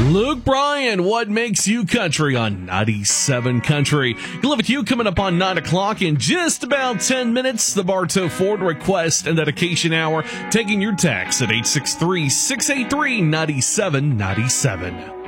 Luke Bryan, What Makes You Country on 97 Country. Live with you coming up on 9 o'clock in just about 10 minutes. The Bartow Ford Request and Dedication Hour, taking your text at 863-683-9797.